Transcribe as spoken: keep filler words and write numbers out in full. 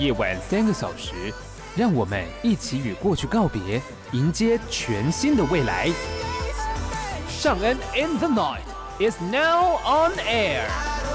夜晚三个小时，让我们一起与过去告别，迎接全新的未来。尚恩 in the night is now on air。